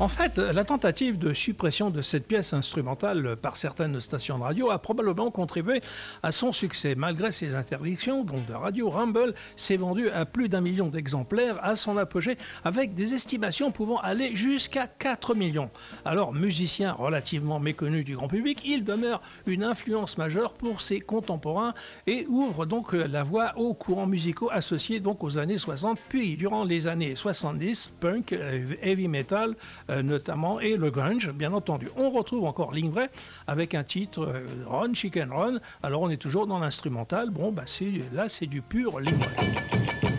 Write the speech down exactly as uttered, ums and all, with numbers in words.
En fait, la tentative de suppression de cette pièce instrumentale par certaines stations de radio a probablement contribué à son succès. Malgré ses interdictions, donc de radio, Rumble s'est vendu à plus d'un million d'exemplaires à son apogée, avec des estimations pouvant aller jusqu'à quatre millions. Alors, musicien relativement méconnu du grand public, il demeure une influence majeure pour ses contemporains et ouvre donc la voie aux courants musicaux associés donc aux années soixante, puis durant les années soixante-dix, punk, heavy metal euh, notamment, et le grunge, bien entendu. On retrouve encore Lingray avec un titre euh, Run Chicken Run. Alors on est toujours dans l'instrumental. Bon, bah c'est, là c'est du pur Lingray.